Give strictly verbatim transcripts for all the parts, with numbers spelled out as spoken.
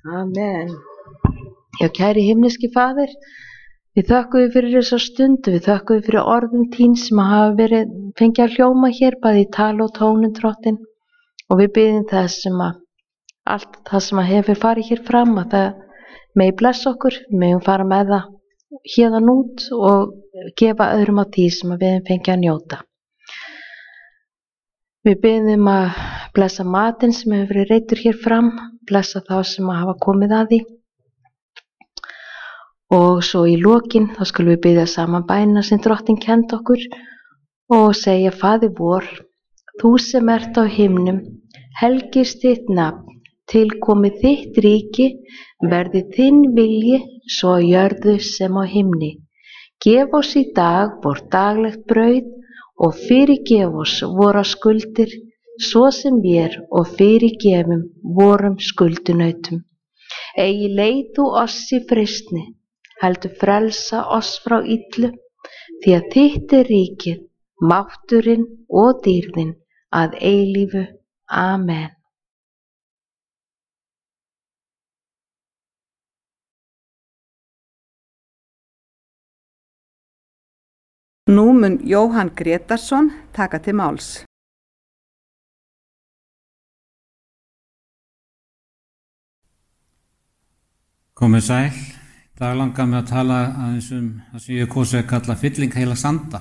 Amen. Já, kæri himneski faðir, við þökkum við fyrir þessa stundu, við þökkum við fyrir orðum þín sem hafa verið fengið að hljóma hér, bæði í tali og tónum trottin, og við biðjum þess sem að allt það sem að hefur farið hér fram, að það megi blessa okkur, við megum fara með það hérðan út og gefa öðrum á því sem að við hefum fengið að njóta. Við biðjum að blessa matinn sem hefur verið reiddur hér fram, blessa þá sem að hafa komið að því. Og svo í lokin þá skulum við biðja saman bænina sem Drottinn kenndi okkur og segja: Faðir vor, þú sem ert á himnum, helgist þitt nafn, tilkomi þitt ríki, verði þinn vilji svo á jörðu sem á himni. Gef oss í dag vort daglegt brauð og fyrirgef oss vora skuldir, svo sem vér og fyrirgefum vorum skuldunautum. Eigi leið þú oss í freistni, heldur frelsa oss frá illu, því að þitt er ríkið, mátturinn og dýrðin að eilífu. Amen. Nú mun Jóhann Grétarsson taka til máls. Komið sæl. Í dag langar mig að tala aðeins um það sem ég kosið að kalla fylling heilags anda.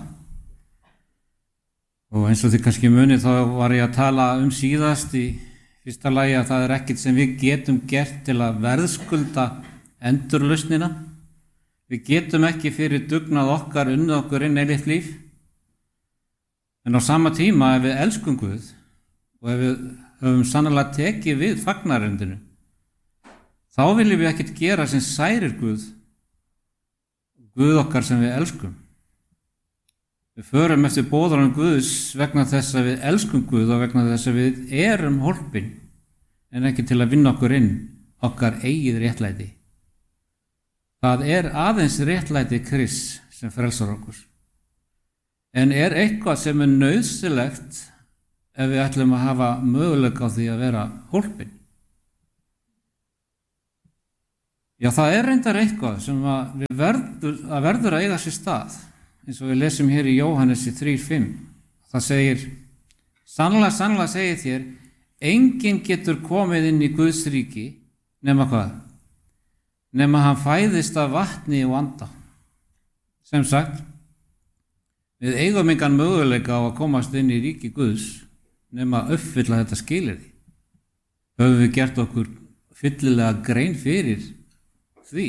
Og eins og þið kannski munið þá var ég að tala um síðast í fyrsta lagi að það er ekkert sem við getum gert til að verðskulda endurlausnina. Við getum ekki fyrir dugnað okkar unnið okkur inn eilíft líf. En á sama tíma ef við elskum Guð og ef við höfum sannarlega tekið við fagnaerindinu, þá viljum við ekkert gera sem særir Guð, Guð okkar sem við elskum. Við förum eftir boðorðum Guðs vegna þess að við elskum Guð og vegna þess að við erum hólpin, en ekki til að vinna okkur inn okkar eigið réttlæti. Það er aðeins réttlæti Krists sem frelsar okkur. En er eitthvað sem er nauðsynlegt ef við ætlum að hafa möguleika á því að vera hólpin? Já, það er reyndar eitthvað sem að við verður að, verður að eiga sér stað, eins og við lesum hér í Jóhannesi þrjú fimm. Það segir: Sannlega, sannlega segið þér, enginn getur komið inn í Guðs ríki nema hvað? Nema hann fæðist af vatni og anda. Sem sagt, við eigum engan möguleika á að komast inn í ríki Guðs nema að uppfylla þetta skilyrði. Höfum við gert okkur fyllilega grein fyrir því.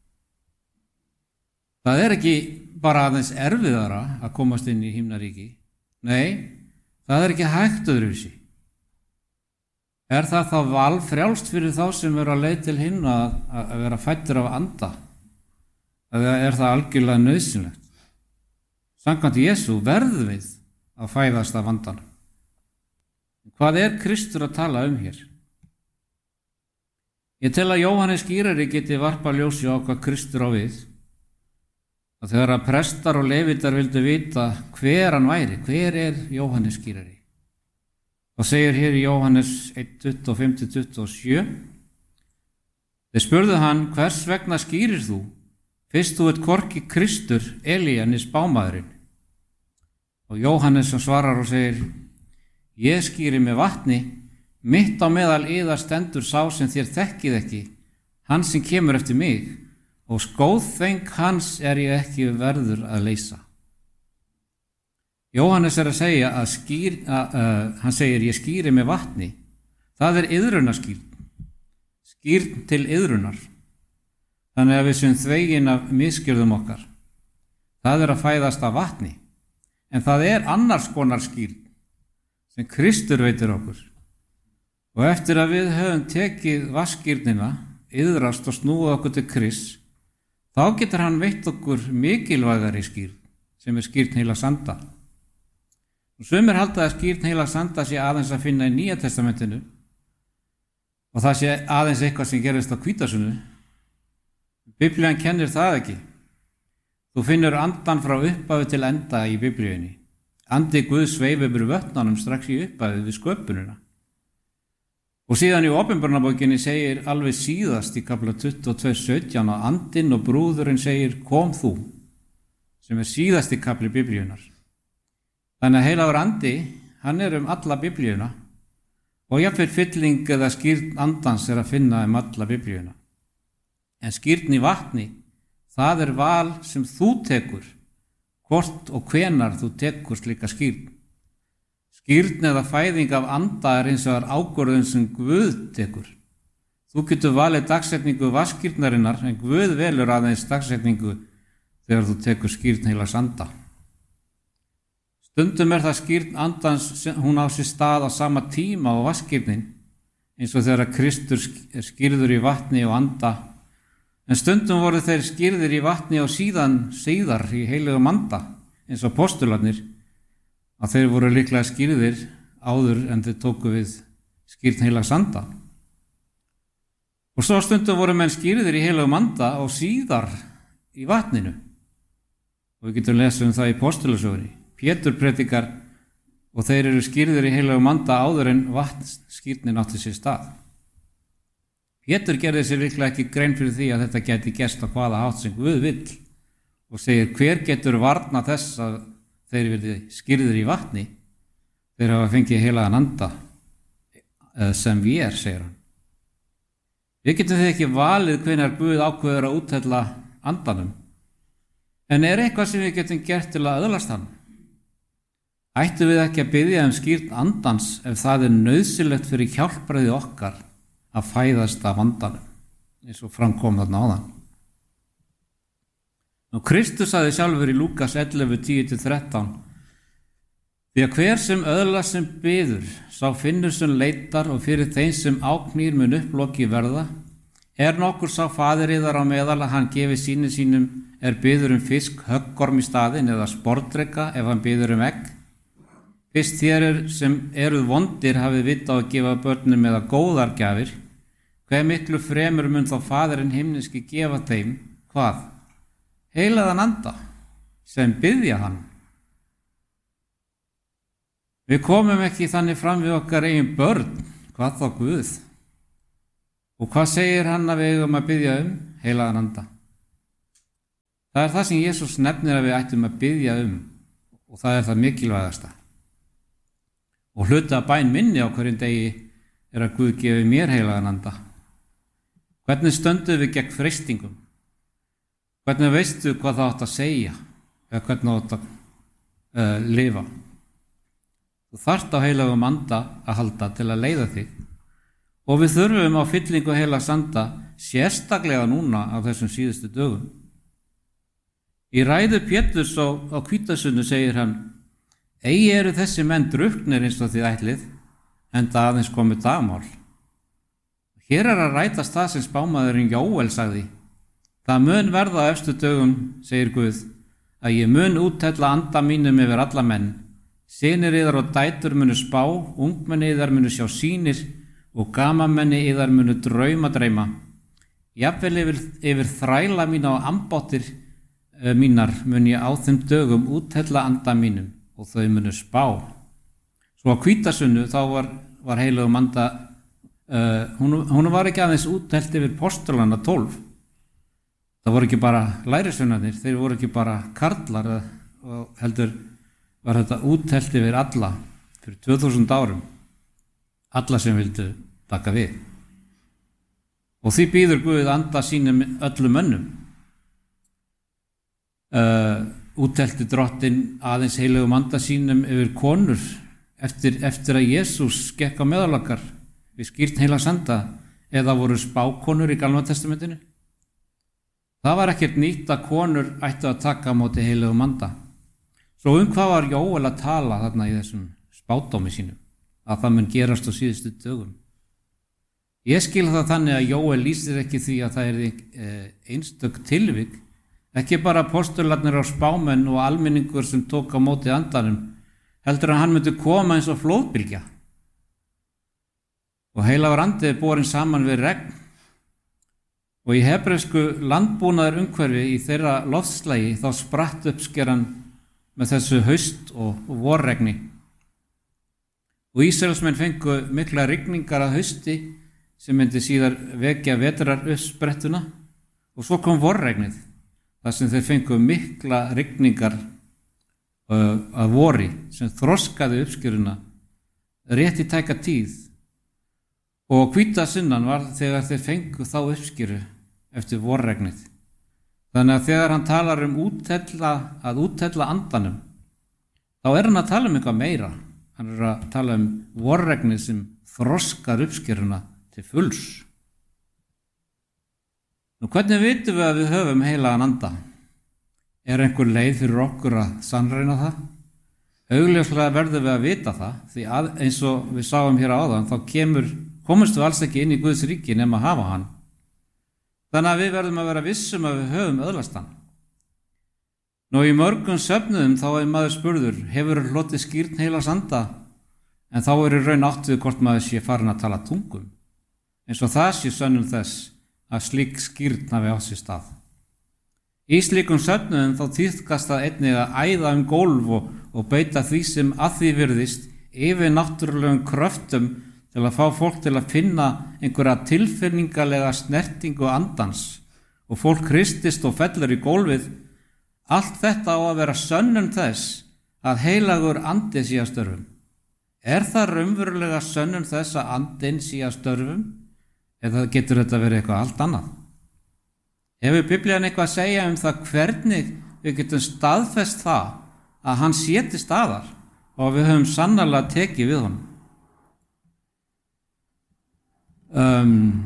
Það er ekki bara aðeins erfiðara að komast inn í himnaríki. Nei, það er ekki hægt öðruvísi. Er það þá valfrjálst fyrir þá sem eru að leið til himna að, að vera fæddir af anda? Eða er það algjörlega nauðsynlegt? Samkvæmt Jesú verðum við að fæðast af andanum. Hvað er Kristur að tala um hér? Ég tel að Jóhannes skírari geti varpað ljósi á hvað Kristur á við. Að þegar að prestar og levítar vildu vita hver hann væri, hver er Jóhannes skírari? Og segir hér í Jóhannes eitt tuttugu og fimm til tuttugu og sjö: Þeir spurðu hann: Hvers vegna skýrir þú? Fyrst þú ert hvorki Kristur, Elía né spámaðurinn. Og Jóhannes svarar og segir: Ég skýri með vatni, mitt á meðal yðar stendur sá sem þér þekkið ekki, hann sem kemur eftir mig, og skóðþeng hans er ég ekki verður að leysa. Jóhannes er að segja að skýr, að, uh, hann segir: Ég skýri með vatni. Það er iðrunarskýrn, skýrn til iðrunar. Þannig að við séum þvegin af misgjörðum okkar. Það er að fæðast af vatni. En það er annars konar skýrn sem Kristur veitir okkur. Og eftir að við höfum tekið vatnsskýrnina, iðrast og snúið okkur til Krists, þá getur hann veitt okkur mikilvægari skýrn sem er skýrn heilags anda. Og sumir halda að skýrn heilags anda sé aðeins að finna í Nýja testamentinu og það sé aðeins eitthvað sem gerist á hvítasunnu. Biblían kennir það ekki. Þú finnur andan frá upphafi til enda í Biblíunni. Andi Guðs sveif yfir vötnunum strax í upphafi við sköpunina. Og síðan í Opinberunarbókinni segir alveg síðast í kafla tuttugu og tvö sautján að andinn og brúðurinn segir kom þú, sem er síðasti kafli Biblíunar. Þannig að heilagur andi, hann er um alla Biblíuna og jafnvel fylling eða skýrn andans er að finna um alla Biblíuna. En skýrn í vatni, það er val sem þú tekur, hvort og hvenar þú tekur slíka skýrn. Skýrn eða fæðing af anda er eins og er ákvörðun sem Guð tekur. Þú getur valið dagsetningu vatnsskýrnarinnar en Guð velur aðeins dagsetningu þegar þú tekur skýrn heilags anda. Stundum er það skýrn andans, hún á sér stað á sama tíma og vatnsskýrnin, eins og þegar Kristur er skýrður í vatni og anda. En stundum voru þeir skýrðir í vatni og síðan síðar í heilugum anda, eins og postularnir, að þeir voru líklega skýrðir áður en þeir tóku við skýrn heilags anda. Og svo stundum voru menn skýrðir í heilugum anda og síðar í vatninu. Og við getum lesið um það í postulasögunni. Pétur predikar og þeir eru skýrðir í heilugum anda áður en vatnsskýrnin átti sér stað. Pétur gerði sér líklega ekki grein fyrir því að þetta gæti gerst á hvaða hátt sem Guð vill og segir hver getur varna þess að þeir verði skýrðir í vatni, þeir hafa fengið heilagan anda sem við er, segir hann. Við getum því ekki valið hvenær Guð ákveður að úthella andanum, en er eitthvað sem við getum gert til að öðlast hann? Ættum við ekki að biðja um skýrn andans ef það er nauðsynlegt fyrir hjálpræði okkar að fæðast af andanum, eins og framkom þarna áðan. Nú Kristus sagði sjálfur í Lúkas ellefu tíu til þrettán því að hver sem öðlast sem biður sá finnur sem leitar og fyrir þeim sem áknýr mun upploki verða er nokkur sá faðir yðar á meðal að hann gefi síni sínum er biður um fisk höggorm í staðinn eða sportdreka ef hann biður um egg. Fyrst þér er sem eruð vondir hafið vita á að gefa börnum eða góðar gjafir, hve miklu fremur mun þá faðirinn himneski gefa þeim hvað? Heilagan anda sem biðja hann. Við komum ekki þannig fram við okkar eigin börn, hvað þá Guð? Og hvað segir hann að við eigum að biðja um? Heilagan anda. Það er það sem Jesús nefnir að við ættum að biðja um og það er það mikilvægasta. Og hluta af bæn minni á hverjum degi er að Guð gefi mér heilagan anda. Hvernig stöndum við gegn freistingum? Hvernig veistu hvað það átt að segja eða hvernig það átt að uh, lifa? Þú þarft á heilagum anda að halda til að leiða þig og við þurfum á fyllingu heilags anda sérstaklega núna á þessum síðustu dögum. Í ræðu Péturs á, á Hvítasunnu segir hann eigi eru þessi menn drukknir eins og þið ætlið enda aðeins komið dagmál. Hér er að rætast það sem spámaðurinn Jóel sagði. Það mun verða á efstu dögum, segir Guð, að ég mun úthella anda mínum yfir alla menn. Synir yðar og dætur munu spá, ungmenni yðar munu sjá sýnir og gamamenni yðar munu drauma dreyma. Jafnvel yfir, yfir þræla mína og ambáttir uh, mínar mun ég á þeim dögum úthella anda mínum og þau munu spá. Svo á Hvítasunnu þá var, var heilagum anda, uh, hún, hún var ekki aðeins úthellt yfir postulana tólf. Það voru ekki bara lærisveinarnir, þeir voru ekki bara karlar og heldur var þetta úthellt yfir alla fyrir tvö þúsund árum, alla sem vildu taka við. Og því býður Guð anda sínum öllum mönnum. Uh, úthellti drottinn aðeins heilagum anda sínum yfir konur eftir, eftir að Jesús gekk á meðal okkar við skýrn heilags anda eða voru spákonur í Gamla testamentinu. Það var ekkert nýtt að konur ættu að taka á móti heilagum anda. Svo um hvað var Jóel að tala þarna í þessum spádómi sínum, að það mun gerast á síðustu dögum. Ég skil það þannig að Jóel lýsir ekki því að það er einstök tilvik, ekki bara postularnir á spámenn og almenningur sem tók á móti andanum, heldur að hann myndi koma eins og flóðbylgja. Og heilagur andi er borin saman við regn. Og í hebresku landbúnaðar umhverfi í þeirra loftslagi þá spratt uppskeran með þessu haust og, og vorregni. og Ísraelsmenn fengu mikla rigningar að hausti sem myndi síðar vekja vetraruppsprettuna og svo kom vorregnið þar sem þeir fengu mikla rigningar uh, að vori sem þroskaði uppskjöruna rétt í tæka tíð og hvíta sunnan var þegar þeir fengu þá uppskjöru eftir vorregnið. Þannig að þegar hann talar um úthella, að úthella andanum, þá er hann að tala um eitthvað meira. Hann er að tala um vorregnið sem þroskar uppskjöruna til fulls. Nú, hvernig vitum við að við höfum heilagan anda? Er einhver leið fyrir okkur að sannreina það? Augljóslega verðum við að vita það, því að eins og við sáum hér áðan, þá kemur, komumst við alls ekki inn í Guðs ríki nema að hafa hann. Þannig að við verðum að vera vissum að við höfum öðlast hann. Nú í mörgum söfnuðum þá er maður spurður, hefur hlotið skýrn heilags anda? En þá er í raun átt við hvort maður sé farin að tala tungum. Eins og það sé sönnum þess að slík skýrn hafi á sér stað. Í slíkum söfnuðum þá tíðkast það einnig að æða um gólf og, og beita því sem að því virðist yfir náttúrulegum kröftum til að fá fólk til að finna einhverja tilfinningalega snertingu andans og fólk hristist og fellur í gólfið. Allt þetta á að vera sönnun þess að heilagur andi sé að störfum. Er það raunverulega sönnun þess að andinn sé að störfum eða getur þetta verið eitthvað allt annað? Hefur Biblían eitthvað að segja um það hvernig við getum staðfest það að hann sé til staðar og við höfum sannarlega tekið við honum? Um,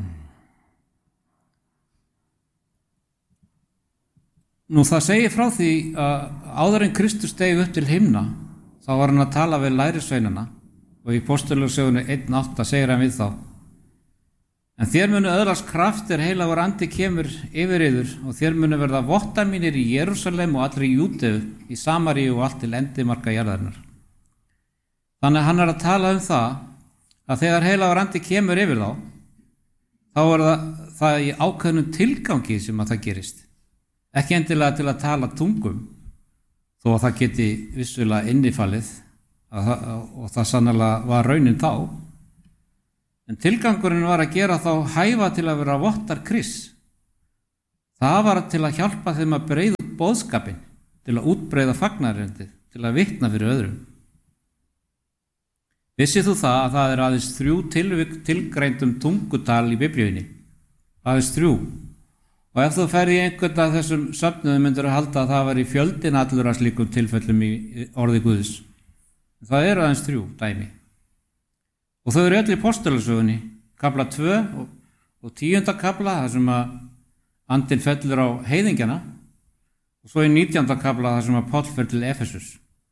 nú það segir frá því að áður en Kristur steig upp til himna þá var hann að tala við lærisveinana og í Póstulssögunni einn átta segir hann við þá: en þér munu öðlast kraft er heilagur andi kemur yfir yður og þér munu verða vottar mínir í Jerúsalem og allri Júdeu, í Samaríu og allt til endimarka jarðarinnar. Þannig að hann er að tala um það að þegar heilagur andi kemur yfir þá þá er það, það í ákveðnum tilgangi sem að það gerist. Ekki endilega til að tala tungum, þó að það geti vissulega innifallið að það, og það sannarlega var raunin þá. En tilgangurinn var að gera þá hæfa til að vera vottar Krists. Það var til að hjálpa þeim að breiða út boðskapinn, til að útbreiða fagnaðarerindið, til að vitna fyrir öðrum. Vissið þú það að það er aðeins þrjú tilvik tilgreindum tungutal í Biblíunni? Aðeins þrjú. Og ef þú ferð í einhvern af þessum söfnuðum myndir að halda að það var í fjöldin allur að slíkum tilfellum í orði Guðs. Það eru aðeins þrjú dæmi. Og þau eru öll í Póstulssögunni, kafla tvö og, og tíunda kafla, þar sem að andinn fellur á heiðingjana, og svo í nítjánda kafla, þar sem að Páll fer til Efesus.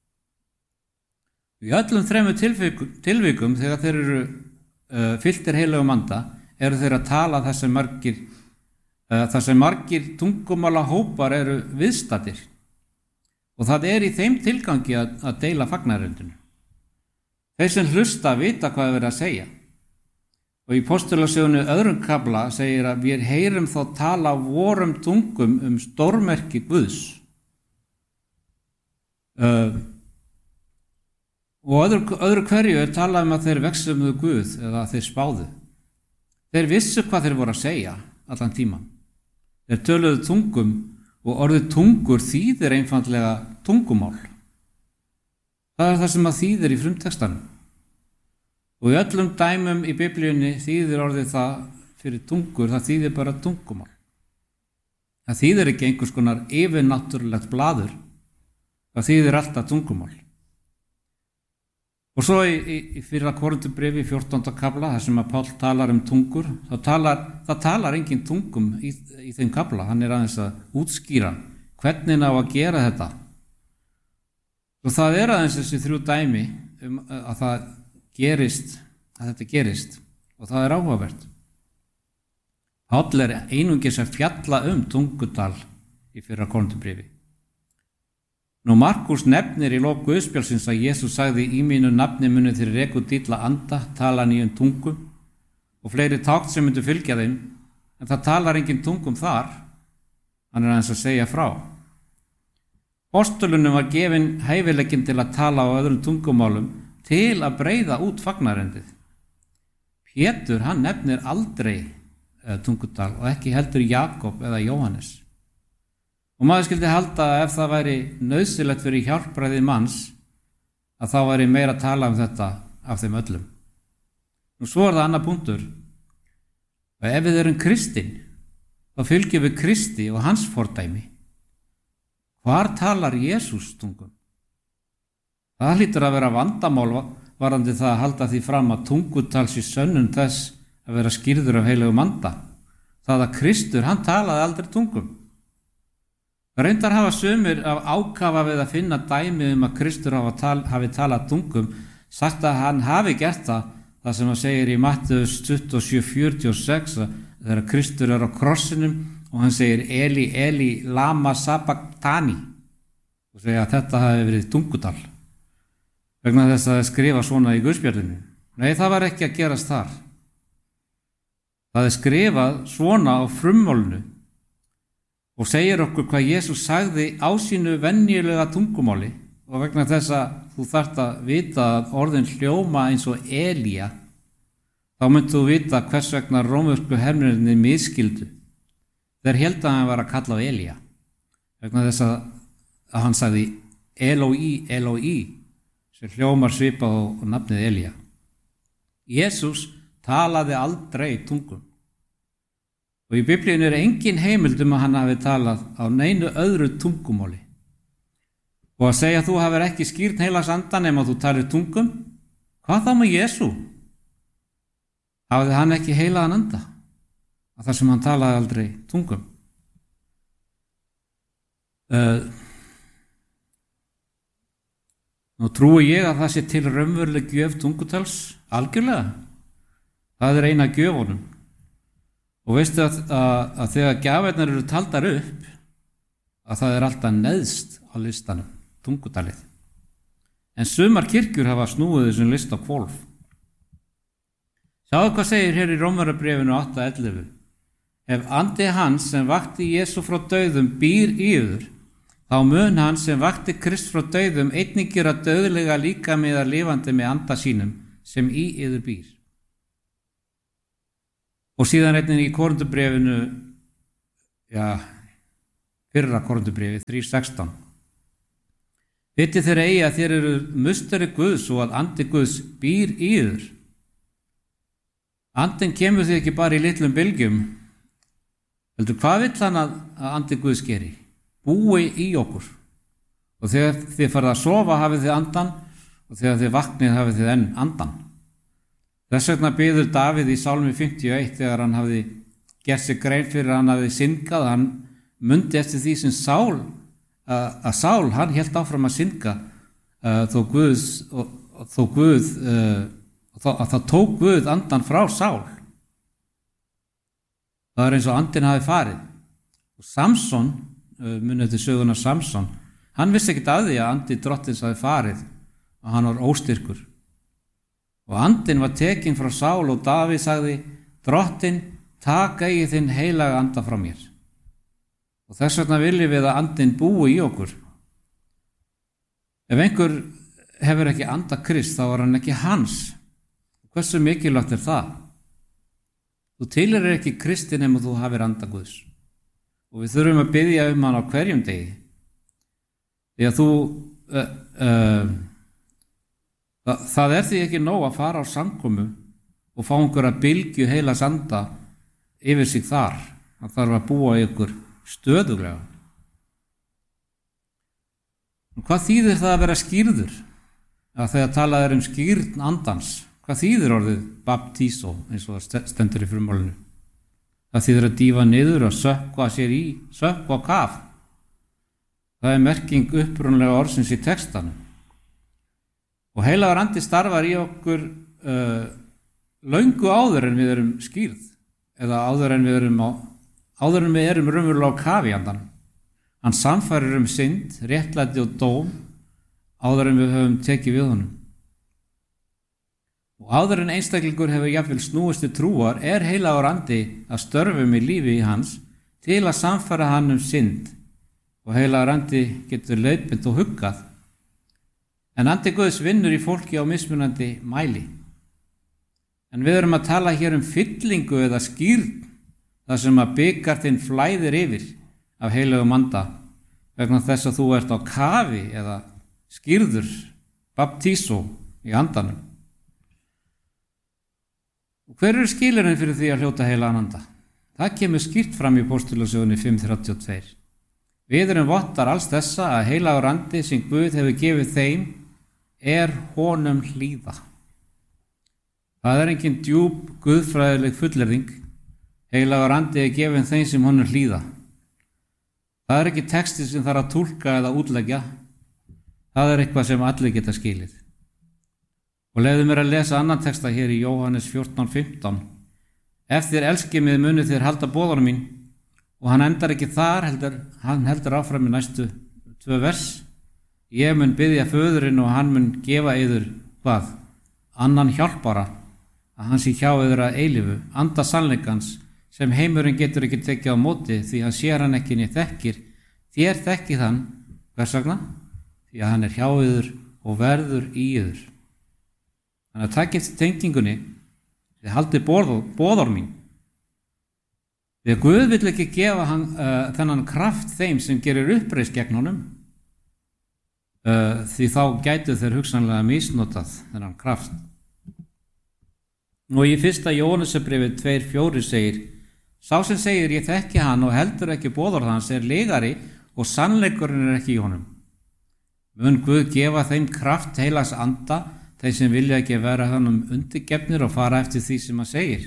Í öllum þremur tilvikum, tilvikum þegar þeir eru uh, fylltir heilagum anda, eru þeir að tala þar sem margir, uh, þar sem margir tungumála hópar eru viðstaddir. Og það er í þeim tilgangi að, að deila fagnaðarerindinu. Þeir sem hlusta vita hvað er verið að segja. Og í Póstulssögunni öðrum kafla segir að við heyrum þá tala vorum tungum um stórmerki Guðs. Uh, Og öðru, öðru hverju er talað um að þeir vexluðu Guð eða að þeir spáðu. Þeir vissu hvað þeir voru að segja allan tíman. Þeir töluðu tungum og orðið tungur þýðir einfaldlega tungumál. Það er það sem að þýðir í frumtextanum. Og í öllum dæmum í Biblíunni þýðir orðið það fyrir tungur, það þýðir bara tungumál. Það þýðir ekki einhvers konar yfirnáttúrulegt blaður. Það þýðir alltaf tungumál. Og svo í, í, í fyrra Korinthubréfi fjórtánda kafla, þar sem að Páll talar um tungur, þá talar, það talar engin tungum í, í þeim kafla, hann er aðeins að útskýra hvernig á að gera þetta. Og það er aðeins þessi þrjú dæmi um að það gerist, að þetta gerist, og það er áhugavert. Páll er einungis að fjalla um tungutal í fyrra Korinthubréfi. Nú Markús nefnir í lok Guðspjálsins að Jesús sagði í mínu nafni munu þeir reku dýlla anda, tala nýjum tungum og fleiri tákn sem myndu fylgja þeim, en það talar engin tungum þar, hann er aðeins að segja frá. Postulunum var gefin hæfileikinn til að tala á öðrum tungumálum til að breiða út fagnarendið. Pétur, hann nefnir aldrei uh, tungutal og ekki heldur Jakob eða Jóhannes. Og maður skildi halda að ef það væri nauðsynlegt fyrir hjálpræði manns að þá væri meira að tala um þetta af þeim öllum. Nú svo er það annar punktur. Ef við erum kristin, þá fylgjum við Kristi og hans fordæmi. Hvar talar Jesús tungum? Það hlýtur að vera vandamál varðandi það að halda því fram að tungutal sé sönnun þess að vera skýrður af heilögum anda. Það að Kristur, hann talaði aldrei tungum. Reyndar hafa sumir af ákafa við að finna dæmi um að Kristur hafi, tal, hafi talað tungum, sagt að hann hafi gert það, það sem að segir í Mattheus tuttugu og sjö fjörutíu og sex þegar Kristur er á krossinum og hann segir Eli, Eli, lama sabachthani og segja að þetta hafi verið tungutal vegna þess að það skrifa svona í Guðspjallinu. Nei, það var ekki að gerast þar. Það er skrifað svona á frummálinu og segir okkur hvað Jesús sagði á sínu venjulega tungumáli og vegna þess að þú þarft að vita að orðin hljóma eins og Elía, þá myndu þú vita hvers vegna rómversku hermennirnir misskildu. Þeir héldu að hann var að kalla á Elía, vegna þess að, að hann sagði Eloi, Eloi, sem hljómar svipað og, og nafnið Elía. Jesús talaði aldrei tungum. Og í Biblíunni er engin heimild um að hann hafi talað á neinu öðru tungumáli. Og að segja að þú hafir ekki skýrt heilags anda nema þú talir tungum, hvað þá með Jesú? Hafði hann ekki heilagan anda? Að þar sem hann talaði aldrei tungum. Uh, nú trúi ég að það sé til raunveruleg gjöf tungutals, algjörlega. Það er eina gjöfunum. Og veistu að, að, að þegar gjafirnar eru taldar upp, að það er alltaf neðst á listanum, tungutalið. En sumar kirkjur hafa snúið þessum list á hvolf. Sjáðu hvað segir hér í Rómarbréfinu átta ellefu. Ef andi hans sem vakti Jesú frá dauðum býr í yður, þá mun hann sem vakti Krist frá dauðum einnig gera dauðlega líkamið að lifandi með anda sínum sem í yður býr. Og síðan einnig í Korinthubréfinu, já, fyrra Korinthubréfi þrjú sextán. Vitið þeir eigi að þér eru musteri Guðs og að andi Guðs býr í yður. Andin kemur því ekki bara í litlum bylgjum. Heldur, hvað vill hann að, að andi Guðs geri? Búi í okkur. Og þegar þið farið að sofa hafið þið andan og þegar þið vaknið hafið þið enn andan. Þess vegna biður Davíð í Sálmi fimmtíu og eitt þegar hann hafði gert sig grein fyrir að hann hafði syndgað, hann mundi eftir því sem Sál, uh, að Sál, hann hélt áfram að syndga uh, þó Guðs, og, og þó Guð, uh, þó, að það tók Guð andan frá Sál. Það er eins og andin hafi farið. Og Samson, uh, munið til söguna Samson, hann vissi ekkert af því að andi drottins hafi farið og hann var óstyrkur. Og andin var tekin frá Sál og Davíð sagði, drottin, taka í þinn heilaga anda frá mér. Og þess vegna viljum við að andin búi í okkur. Ef einhver hefur ekki anda Krist, þá er hann ekki hans. Hversu mikilvægt er það? Þú tilheyrir ekki Kristi nema þú hafir anda Guðs. Og við þurfum að biðja um hann á hverjum degi. Því að þú... Uh, uh, Það, það er því ekki nóg að fara á samkomu og fá einhverja bylgju heilags anda yfir sig þar. Það þarf að búa ykkur stöðuglega. Og hvað þýðir það að vera skýrður? Að þegar talað er um skýrn andans, hvað þýðir orðið baptísó eins og það stendur í frumálinu? Það þýðir að dýfa niður og sökkva sér í, sökkva á kaf. Það er merking upprunlega orðsins í textanum. Og heilagur andi starfar í okkur uh, löngu áður en við erum skýrð eða áður en við erum á, áður en við erum raunverulega á kafi andan. Hann sannfærir um synd, réttlæti og dóm áður en við höfum tekið við honum. Og áður en einstaklingur hefur jafnvel snúist til trúar er heilagur andi að störfum í lífi hans til að sannfæra hann um synd og heilagur andi getur leiðbeint og huggað. En andi Guðs vinnur í fólki á mismunandi mæli. En við erum að tala hér um fyllingu eða skírn, þar sem að bikartinn flæðir yfir af heilögum anda vegna þess að þú ert á kafi eða skírður, baptísó í andanum. Og hver eru skilurinn fyrir því að hljóta heilagan anda? Það kemur skýrt fram í Póstulasögunni fimm þrjátíu og tvö. Við erum vottar alls þessa að heilagur andi sem Guð hefur gefið þeim er honum hlýða. Það er engin djúp guðfræðileg fullyrðing. Heilagur andi er gefinn þeim sem honum hlýða. Það er ekki texti sem þarf að túlka eða útleggja. Það er eitthvað sem allir geta skilið. Og leyfðu mér að lesa annan texta hér í Jóhannes fjórtán fimmtán. Ef þér elskið mig munu þér halda boðunum mín. Og hann endar ekki þar, heldur, hann heldur áfram í næstu tvö vers. Ég mun biðja föðurinn og hann mun gefa yður hvað? Annan hjálpara, að hann sé hjá yður að eilífu, anda sannleikans, sem heimurinn getur ekki tekið á móti því hann sér hann ekki niður þekkir. Þér þekkið hann, hvers vegna? Því að hann er hjá yður og verður í yður. Þannig að takk eftir tengingunni, þið haldið boðor mín. Því að Guð vill ekki gefa hann, uh, þennan kraft þeim sem gerir uppreis gegn honum, uh, því þá gætu þeir hugsanlega misnotað þennan kraft. Og í fyrsta Jóhannesarbréfi tvö fjögur segir, sá sem segir ég þekki hann og heldur ekki boðorð hans er legari og sannleikurinn er ekki í honum. Mun Guð gefa þeim kraft heilags anda, þeir sem vilja ekki vera honum undirgefnir og fara eftir því sem hann segir.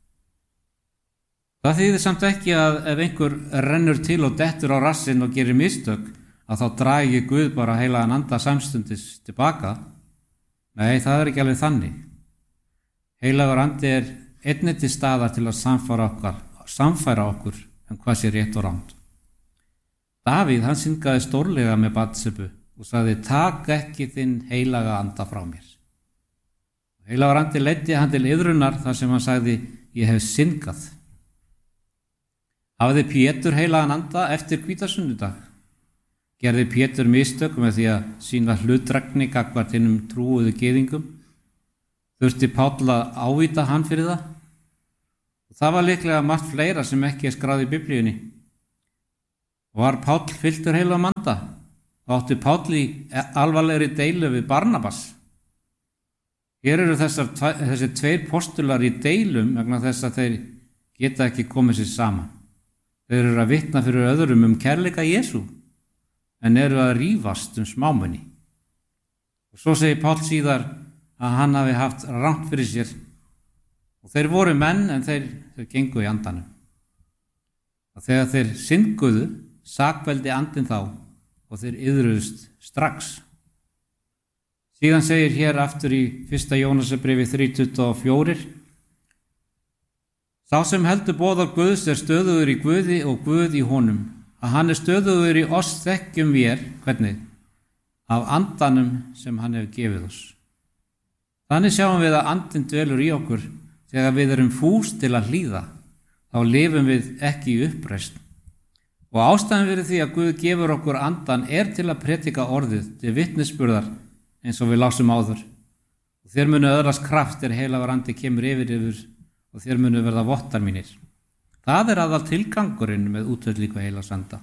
Það þýðir samt ekki að ef einhver rennur til og dettur á rassinn og gerir mistök, að þá dragi Guð bara heilagan anda samstundis tilbaka. Nei, það er ekki alveg þannig. Heilagur andi er einnig til staðar til að samfæra okkur, samfæra okkur um hvað sé rétt og rangt. Davíð, hann syngaði stórlega með Batsebu og sagði, tak ekki þinn heilaga anda frá mér. Heilagur andi leiddi hann til iðrunar þar sem hann sagði, ég hef syngað. Hafði Pétur heilagan anda eftir hvítasunnudag? Gerði Pétur mistök með því að sína hlutdrægni gagnvart hinum trúuðu gyðingum? Þurfti Páll að ávíta hann fyrir það? Og það var líklega margt fleira sem ekki er skráð í Biblíunni. Var Páll fylltur heilagum anda? Átti Páll í alvarlegri deilu við Barnabas? Hér eru þessar, þessi tveir postular í deilum vegna þess að þeir geta ekki komið sér saman. Þeir eru að vitna fyrir öðrum um kærleika Jesú, en eru að rífast um smámuni. Og svo segir Páll síðar að hann hafi haft rangt fyrir sér og þeir voru menn en þeir, þeir gengu í andanum. Og þegar þeir synguðu, sakveldi andinn þá og þeir iðruðust strax. Síðan segir hér aftur í fyrsta Jóhannesarbréfi þrjú tuttugu og fjögur, sá sem heldur boðorð Guðs er stöðugur í Guði og Guð í honum, að hann er stöðugur í oss þekkjum vér, hvernig? Af andanum sem hann hefur gefið oss. Þannig sjáum við að andinn dvelur í okkur þegar við erum fús til að hlýða, þá lifum við ekki í uppreisn. Og ástæðan fyrir því að Guð gefur okkur andan er til að predika orðið til vitnisburðar eins og við lásum áður. Og þér munu öðlast kraft er heilagur andi kemur yfir yfir og þér munu verða vottar mínir. Það er aðal tilgangurinn með útvöldlíku heilags anda.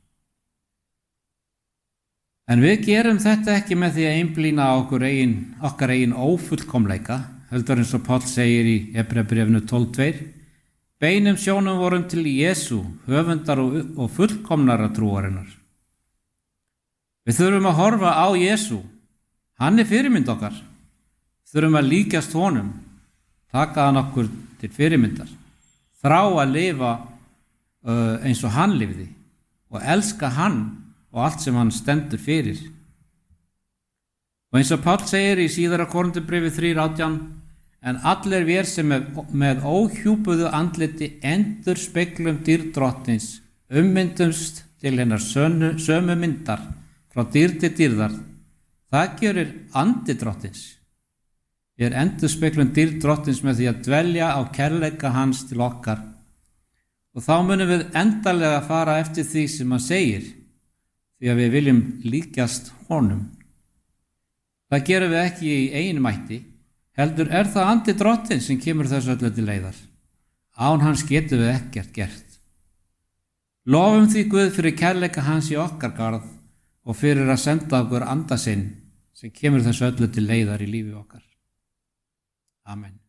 En við gerum þetta ekki með því að einblína á okkur eigin, okkar eigin ófullkomleika, heldur eins og Páll segir í Hebreabréfinu tólf tvö, beinum sjónum vorum til Jesú, höfundar og, og fullkomnara trúarinnar. Við þurfum að horfa á Jesú, hann er fyrirmynd okkar, þurfum að líkjast honum, taka hann okkur til fyrirmyndar, þrá að lifa uh, eins og hann lifði og elska hann og allt sem hann stendur fyrir. Og eins og Páll segir í síðara Korinthubréfi þrjú átján, en allir vér sem með, með óhjúpuðu andliti endur speglum dýrdrottins, ummyndumst til hennar sönu, sömu myndar frá dýr til dýrðar, það gerir andi drottins. Við er endur speglum dýrdrottins með því að dvelja á kærleika hans til okkar. Og þá munum við endanlega fara eftir því sem hann segir, því að við viljum líkjast honum. Það gerum við ekki í eigin mætti, heldur er það andi Drottins sem kemur þessu öllu til leiðar. Án hans getum við ekkert gert. Lofum því Guð fyrir kærleika hans í okkar garð og fyrir að senda okkur anda sinn sem kemur þessu öllu til leiðar í lífi okkar. Amen.